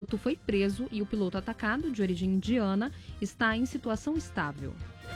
piloto foi preso e o piloto atacado, de origem indiana, está em situação estável.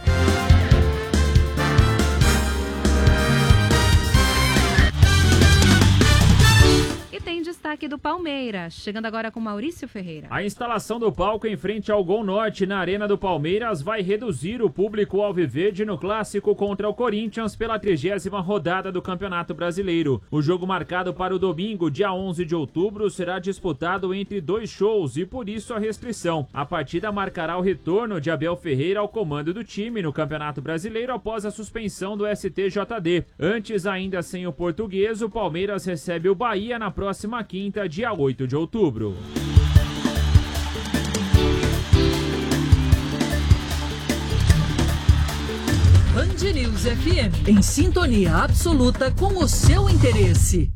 E tem destaque do Palmeiras, chegando agora com Maurício Ferreira. A instalação do palco em frente ao Gol Norte na Arena do Palmeiras vai reduzir o público alviverde no clássico contra o Corinthians pela 30ª rodada do Campeonato Brasileiro. O jogo marcado para o domingo, dia 11 de outubro, será disputado entre 2 shows e por isso a restrição. A partida marcará o retorno de Abel Ferreira ao comando do time no Campeonato Brasileiro após a suspensão do STJD. Antes, ainda sem o português, o Palmeiras recebe o Bahia na próxima quinta, dia 8 de outubro. Band News FM, em sintonia absoluta com o seu interesse.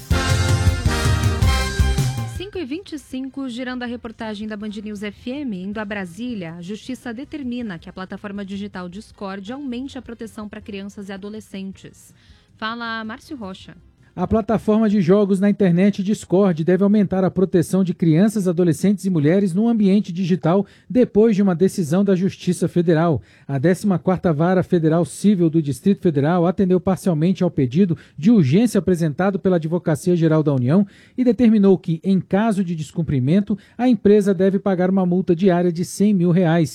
5h25, girando a reportagem da Band News FM, indo a Brasília, a Justiça determina que a plataforma digital Discord aumente a proteção para crianças e adolescentes. Fala Márcio Rocha. A plataforma de jogos na internet Discord deve aumentar a proteção de crianças, adolescentes e mulheres no ambiente digital depois de uma decisão da Justiça Federal. A 14ª Vara Federal Civil do Distrito Federal atendeu parcialmente ao pedido de urgência apresentado pela Advocacia Geral da União e determinou que, em caso de descumprimento, a empresa deve pagar uma multa diária de R$100 mil.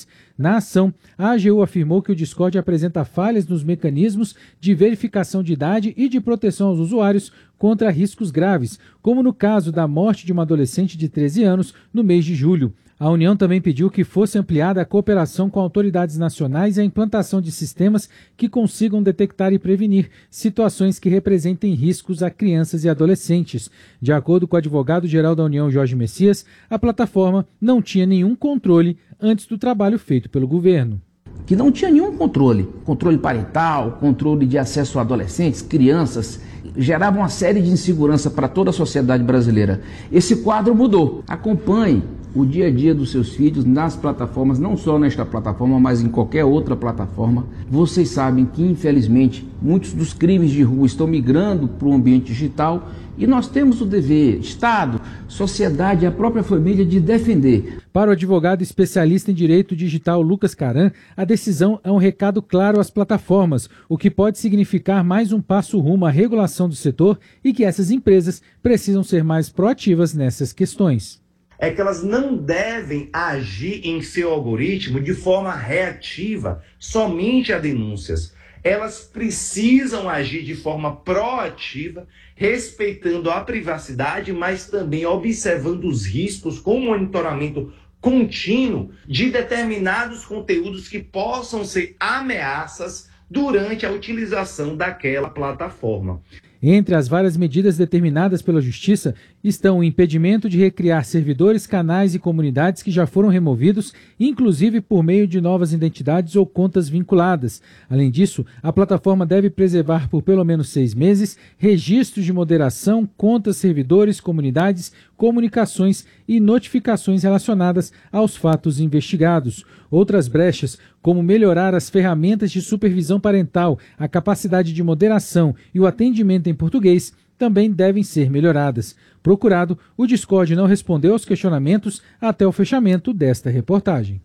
Na ação, a AGU afirmou que o Discord apresenta falhas nos mecanismos de verificação de idade e de proteção aos usuários contra riscos graves, como no caso da morte de uma adolescente de 13 anos no mês de julho. A União também pediu que fosse ampliada a cooperação com autoridades nacionais e a implantação de sistemas que consigam detectar e prevenir situações que representem riscos a crianças e adolescentes. De acordo com o advogado-geral da União, Jorge Messias, a plataforma não tinha nenhum controle antes do trabalho feito pelo governo. Que não tinha nenhum controle parental, controle de acesso a adolescentes, crianças, gerava uma série de insegurança para toda a sociedade brasileira. Esse quadro mudou. Acompanhe o dia a dia dos seus filhos nas plataformas, não só nesta plataforma, mas em qualquer outra plataforma. Vocês sabem que, infelizmente, muitos dos crimes de rua estão migrando para o ambiente digital e nós temos o dever, Estado, sociedade e a própria família, de defender. Para o advogado especialista em direito digital Lucas Caran, a decisão é um recado claro às plataformas, o que pode significar mais um passo rumo à regulação do setor e que essas empresas precisam ser mais proativas nessas questões. É que elas não devem agir em seu algoritmo de forma reativa, somente a denúncias. Elas precisam agir de forma proativa, respeitando a privacidade, mas também observando os riscos com monitoramento contínuo de determinados conteúdos que possam ser ameaças durante a utilização daquela plataforma. Entre as várias medidas determinadas pela Justiça estão o impedimento de recriar servidores, canais e comunidades que já foram removidos, inclusive por meio de novas identidades ou contas vinculadas. Além disso, a plataforma deve preservar por pelo menos 6 meses registros de moderação, contas, servidores, comunidades, comunicações e notificações relacionadas aos fatos investigados. Outras brechas, como melhorar as ferramentas de supervisão parental, a capacidade de moderação e o atendimento em português, também devem ser melhoradas. Procurado, o Discord não respondeu aos questionamentos até o fechamento desta reportagem.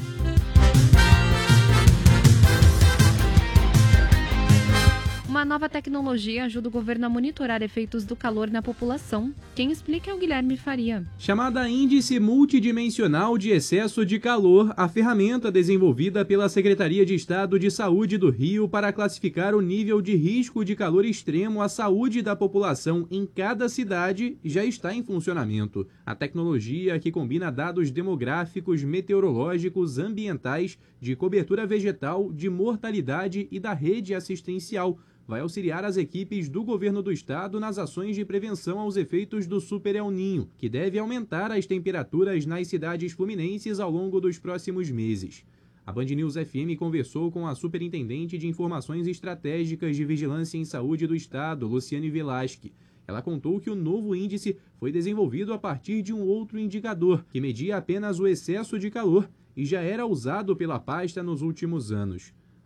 Uma nova tecnologia ajuda o governo a monitorar efeitos do calor na população. Quem explica é o Guilherme Faria. Chamada Índice Multidimensional de Excesso de Calor, a ferramenta desenvolvida pela Secretaria de Estado de Saúde do Rio para classificar o nível de risco de calor extremo à saúde da população em cada cidade já está em funcionamento. A tecnologia, que combina dados demográficos, meteorológicos, ambientais, de cobertura vegetal, de mortalidade e da rede assistencial, vai auxiliar as equipes do governo do estado nas ações de prevenção aos efeitos do Super El Niño, que deve aumentar as temperaturas nas cidades fluminenses ao longo dos próximos meses. A Band News FM conversou com a Superintendente de Informações Estratégicas de Vigilância em Saúde do Estado, Luciane Velasque. Ela contou que o novo índice foi desenvolvido a partir de um outro indicador, que media apenas o excesso de calor e já era usado pela pasta nos últimos anos.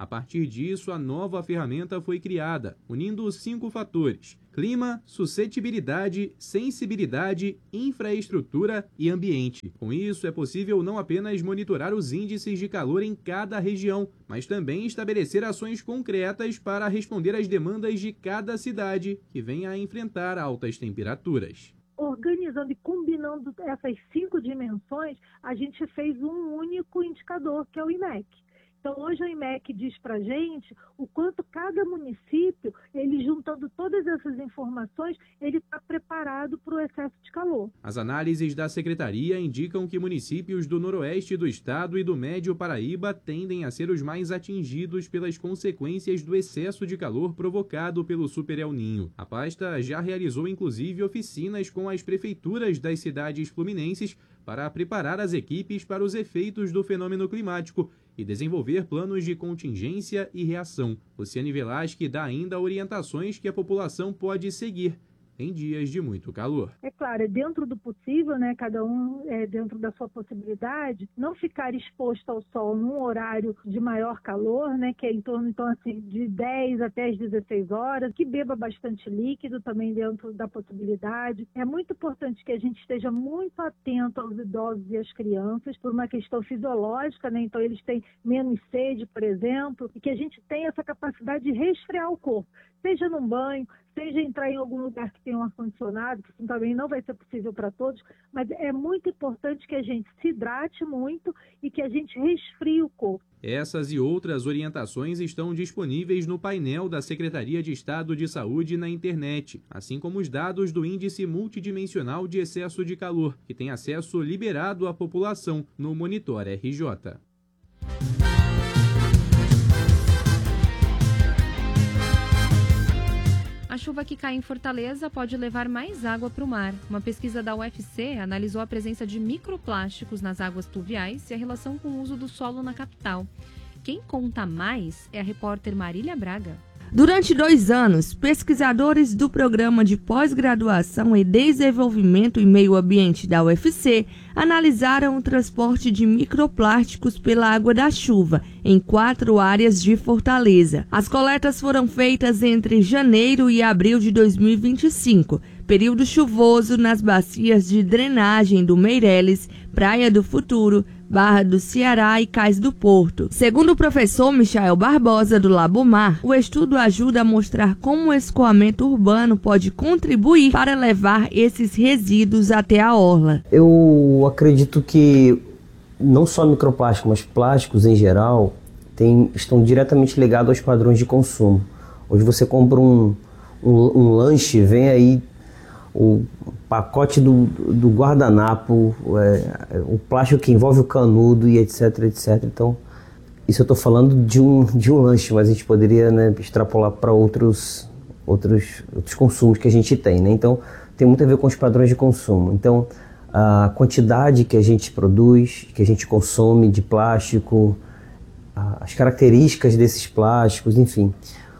A partir disso, a nova ferramenta foi criada, unindo 5 fatores: clima, suscetibilidade, sensibilidade, infraestrutura e ambiente. Com isso, é possível não apenas monitorar os índices de calor em cada região, mas também estabelecer ações concretas para responder às demandas de cada cidade que venha a enfrentar altas temperaturas. Organizando e combinando essas 5 dimensões, a gente fez um único indicador, que é o IMEC. Então, hoje o IMEC diz para a gente o quanto cada município, ele juntando todas essas informações, ele está preparado para o excesso de calor. As análises da Secretaria indicam que municípios do noroeste do estado e do Médio Paraíba tendem a ser os mais atingidos pelas consequências do excesso de calor provocado pelo Super El Ninho. A pasta já realizou inclusive oficinas com as prefeituras das cidades fluminenses para preparar as equipes para os efeitos do fenômeno climático e desenvolver planos de contingência e reação. Luciane Velasque dá ainda orientações que a população pode seguir em dias de muito calor. É claro, é dentro do possível, né? Cada um dentro da sua possibilidade, não ficar exposto ao sol num horário de maior calor, né? Que é em torno, então, assim, de 10 até as 16 horas, que beba bastante líquido também dentro da possibilidade. É muito importante que a gente esteja muito atento aos idosos e às crianças por uma questão fisiológica, né? Então, eles têm menos sede, por exemplo, e que a gente tenha essa capacidade de resfriar o corpo, seja num banho, seja entrar em algum lugar que tenha um ar-condicionado, que também não vai ser possível para todos, mas é muito importante que a gente se hidrate muito e que a gente resfrie o corpo. Essas e outras orientações estão disponíveis no painel da Secretaria de Estado de Saúde na internet, assim como os dados do Índice Multidimensional de Excesso de Calor, que tem acesso liberado à população no Monitor RJ. A chuva que cai em Fortaleza pode levar mais água para o mar. Uma pesquisa da UFC analisou a presença de microplásticos nas águas pluviais e a relação com o uso do solo na capital. Quem conta mais é a repórter Marília Braga. Durante 2 anos, pesquisadores do Programa de Pós-Graduação em Desenvolvimento e Meio Ambiente da UFC analisaram o transporte de microplásticos pela água da chuva em 4 áreas de Fortaleza. As coletas foram feitas entre janeiro e abril de 2025, período chuvoso nas bacias de drenagem do Meireles, Praia do Futuro, Barra do Ceará e Cais do Porto. Segundo o professor Michael Barbosa, do Labomar, o estudo ajuda a mostrar como o escoamento urbano pode contribuir para levar esses resíduos até a orla. Eu acredito que não só microplásticos, mas plásticos em geral estão diretamente ligados aos padrões de consumo. Hoje você compra um lanche, vem aí o pacote do guardanapo, o plástico que envolve o canudo e etc, etc. Então, isso eu estou falando de um lanche, mas a gente poderia, né, extrapolar para outros consumos que a gente tem, né? Então, tem muito a ver com os padrões de consumo. Então, a quantidade que a gente produz, que a gente consome de plástico, as características desses plásticos, enfim,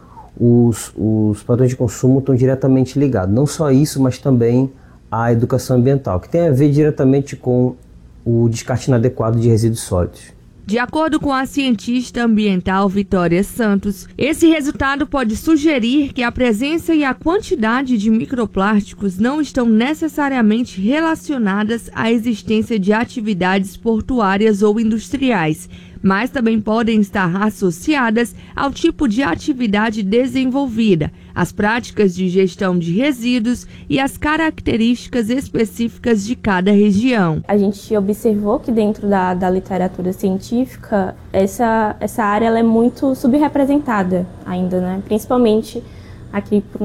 os padrões de consumo estão diretamente ligados. Não só isso, mas também a educação ambiental, que tem a ver diretamente com o descarte inadequado de resíduos sólidos. De acordo com a cientista ambiental Vitória Santos, esse resultado pode sugerir que a presença e a quantidade de microplásticos não estão necessariamente relacionadas à existência de atividades portuárias ou industriais, mas também podem estar associadas ao tipo de atividade desenvolvida, às práticas de gestão de resíduos e às características específicas de cada região. A gente observou que dentro da literatura científica, essa área ela é muito subrepresentada ainda, né? Principalmente aqui para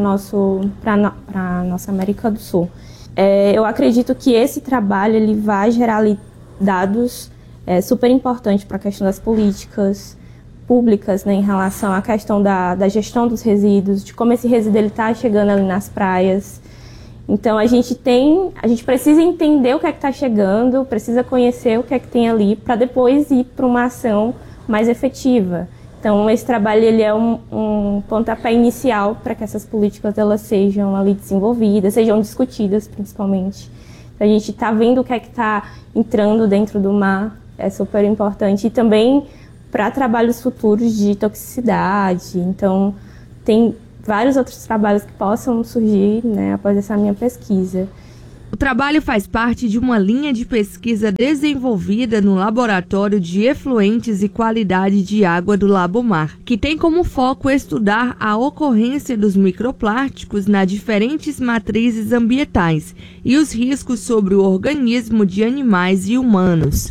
a nossa América do Sul. Eu acredito que esse trabalho ele vai gerar ali dados super importante para a questão das políticas públicas, né, em relação à questão da gestão dos resíduos, de como esse resíduo está chegando ali nas praias. Então a gente precisa entender o que é que está chegando, precisa conhecer o que é que tem ali para depois ir para uma ação mais efetiva. Então esse trabalho ele é um pontapé inicial para que essas políticas elas sejam ali desenvolvidas, sejam discutidas principalmente. Então, a gente está vendo o que é que está entrando dentro do mar, é super importante. E também para trabalhos futuros de toxicidade. Então, tem vários outros trabalhos que possam surgir, né, após essa minha pesquisa. O trabalho faz parte de uma linha de pesquisa desenvolvida no Laboratório de Efluentes e Qualidade de Água do Labomar, que tem como foco estudar a ocorrência dos microplásticos nas diferentes matrizes ambientais e os riscos sobre o organismo de animais e humanos.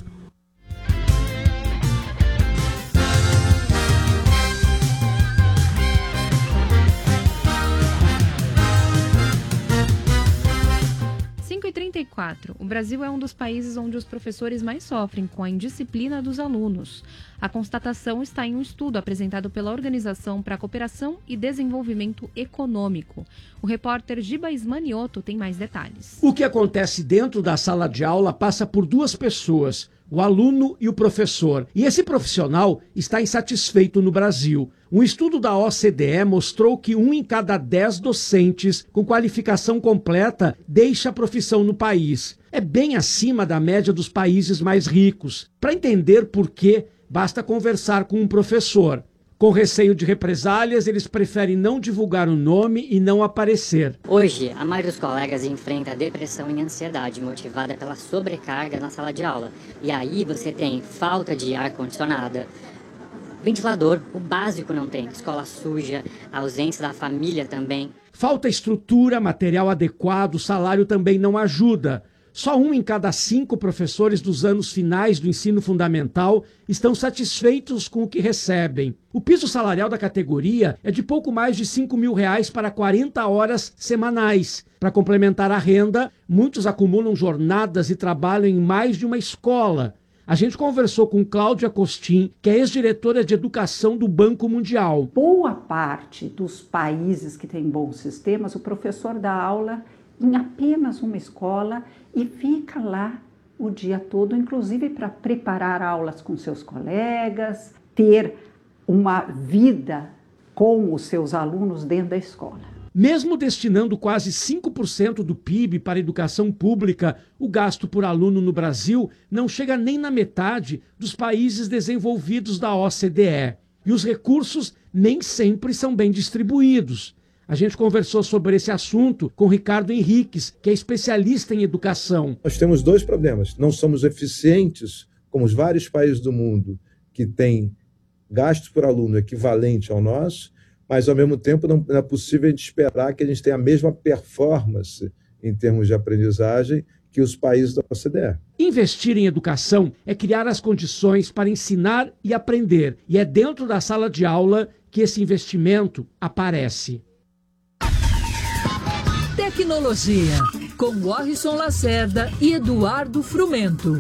O Brasil é um dos países onde os professores mais sofrem com a indisciplina dos alunos. A constatação está em um estudo apresentado pela Organização para a Cooperação e Desenvolvimento Econômico. O repórter Giba Ismanioto tem mais detalhes. O que acontece dentro da sala de aula passa por duas pessoas, o aluno e o professor. E esse profissional está insatisfeito no Brasil. Um estudo da OCDE mostrou que 1 em cada 10 docentes com qualificação completa deixa a profissão no país. É bem acima da média dos países mais ricos. Para entender por quê, basta conversar com um professor. Com receio de represálias, eles preferem não divulgar o nome e não aparecer. Hoje, a maioria dos colegas enfrenta depressão e ansiedade motivada pela sobrecarga na sala de aula. E aí você tem falta de ar-condicionado, ventilador, o básico não tem, escola suja, a ausência da família também. Falta estrutura, material adequado, salário também não ajuda. Só 1 em cada 5 professores dos anos finais do ensino fundamental estão satisfeitos com o que recebem. O piso salarial da categoria é de pouco mais de R$5.000 para 40 horas semanais. Para complementar a renda, muitos acumulam jornadas e trabalham em mais de uma escola. A gente conversou com Cláudia Costin, que é ex-diretora de educação do Banco Mundial. Boa parte dos países que têm bons sistemas, o professor dá aula em apenas uma escola e fica lá o dia todo, inclusive para preparar aulas com seus colegas, ter uma vida com os seus alunos dentro da escola. Mesmo destinando quase 5% do PIB para a educação pública, o gasto por aluno no Brasil não chega nem na metade dos países desenvolvidos da OCDE. E os recursos nem sempre são bem distribuídos. A gente conversou sobre esse assunto com Ricardo Henriques, que é especialista em educação. Nós temos 2 problemas. Não somos eficientes, como os vários países do mundo que têm gasto por aluno equivalente ao nosso, mas, ao mesmo tempo, não é possível a gente esperar que a gente tenha a mesma performance em termos de aprendizagem que os países da OCDE. Investir em educação é criar as condições para ensinar e aprender. E é dentro da sala de aula que esse investimento aparece. Tecnologia, com Warrison Lacerda e Eduardo Frumento.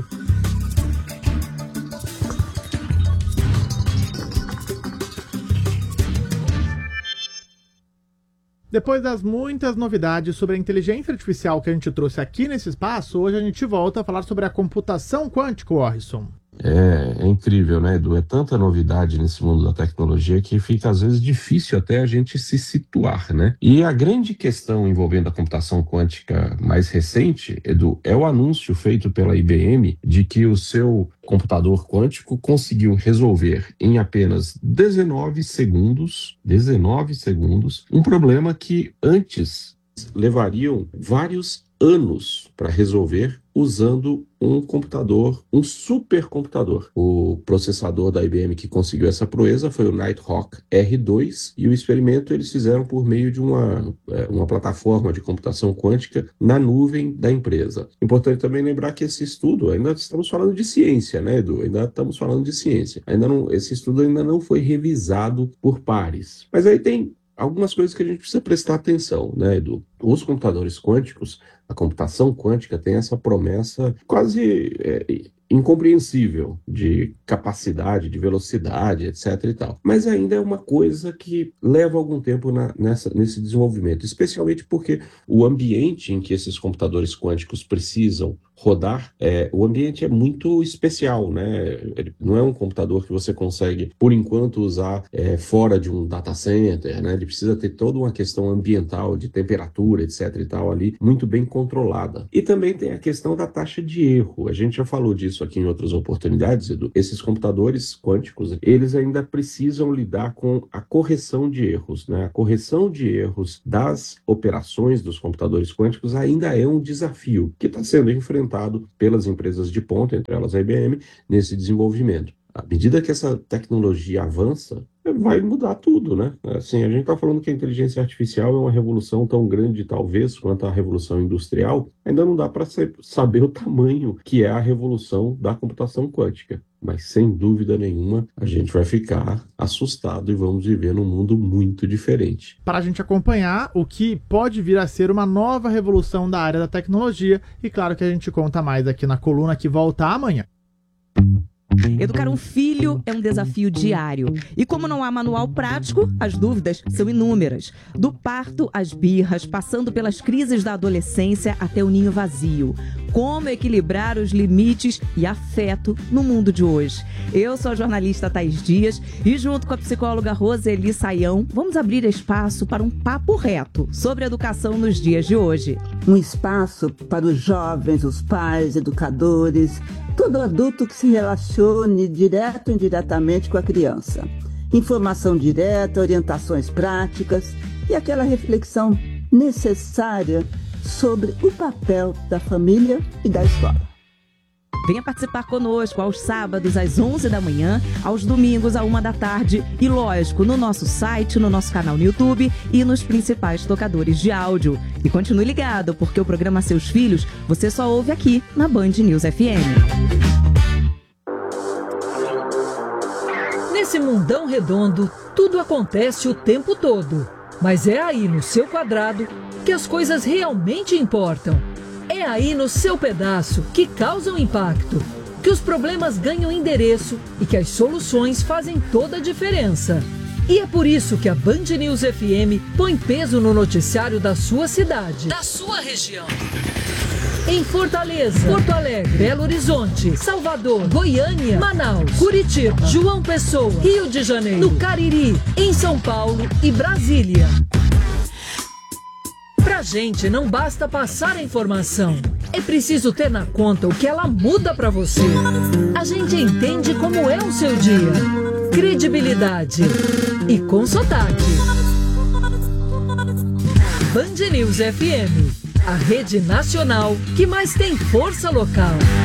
Depois das muitas novidades sobre a inteligência artificial que a gente trouxe aqui nesse espaço, hoje a gente volta a falar sobre a computação quântica, Warrison. É incrível, né, Edu? É tanta novidade nesse mundo da tecnologia que fica, às vezes, difícil até a gente se situar, né? E a grande questão envolvendo a computação quântica mais recente, Edu, é o anúncio feito pela IBM de que o seu computador quântico conseguiu resolver em apenas 19 segundos, um problema que antes levariam vários anos para resolver usando um computador, um supercomputador. O processador da IBM que conseguiu essa proeza foi o Nighthawk R2 e o experimento eles fizeram por meio de uma plataforma de computação quântica na nuvem da empresa. Importante também lembrar que esse estudo, ainda estamos falando de ciência, né, Edu? Ainda estamos falando de ciência. Esse estudo ainda não foi revisado por pares. Mas aí tem algumas coisas que a gente precisa prestar atenção, né, Edu? Os computadores quânticos, a computação quântica tem essa promessa quase incompreensível de capacidade, de velocidade, etc. e tal. Mas ainda é uma coisa que leva algum tempo nesse desenvolvimento, especialmente porque o ambiente em que esses computadores quânticos precisam rodar, o ambiente é muito especial, né? Ele não é um computador que você consegue, por enquanto, usar fora de um data center, né? Ele precisa ter toda uma questão ambiental, de temperatura, etc. e tal, ali, muito bem controlada. E também tem a questão da taxa de erro. A gente já falou disso aqui em outras oportunidades, Edu. Esses computadores quânticos, eles ainda precisam lidar com a correção de erros, né? A correção de erros das operações dos computadores quânticos ainda é um desafio que está sendo enfrentado pelas empresas de ponta, entre elas a IBM, nesse desenvolvimento. À medida que essa tecnologia avança, vai mudar tudo, né? Assim, a gente está falando que a inteligência artificial é uma revolução tão grande, talvez, quanto a revolução industrial. Ainda não dá para saber o tamanho que é a revolução da computação quântica. Mas, sem dúvida nenhuma, a gente vai ficar assustado e vamos viver num mundo muito diferente. Para a gente acompanhar o que pode vir a ser uma nova revolução da área da tecnologia. E claro que a gente conta mais aqui na coluna que volta amanhã. Educar um filho é um desafio diário. E como não há manual prático, as dúvidas são inúmeras. Do parto às birras, passando pelas crises da adolescência até o ninho vazio. Como equilibrar os limites e afeto no mundo de hoje? Eu sou a jornalista Thaís Dias e junto com a psicóloga Roseli Saião, vamos abrir espaço para um papo reto sobre educação nos dias de hoje. Um espaço para os jovens, os pais, educadores, todo adulto que se relacione direto ou indiretamente com a criança. Informação direta, orientações práticas e aquela reflexão necessária sobre o papel da família e da escola. Venha participar conosco aos sábados às 11 da manhã, aos domingos à 1 da tarde e, lógico, no nosso site, no nosso canal no YouTube e nos principais tocadores de áudio. E continue ligado, porque o programa Seus Filhos você só ouve aqui na Band News FM. Nesse mundão redondo, tudo acontece o tempo todo. Mas é aí no seu quadrado que as coisas realmente importam. É aí no seu pedaço que causam impacto, que os problemas ganham endereço e que as soluções fazem toda a diferença. E é por isso que a Band News FM põe peso no noticiário da sua cidade, da sua região. Em Fortaleza, Porto Alegre, Belo Horizonte, Salvador, Goiânia, Manaus, Curitiba, João Pessoa, Rio de Janeiro, no Cariri, em São Paulo e Brasília. Pra gente não basta passar a informação, é preciso ter na conta o que ela muda pra você. A gente entende como é o seu dia, credibilidade e com sotaque. Band News FM, a rede nacional que mais tem força local.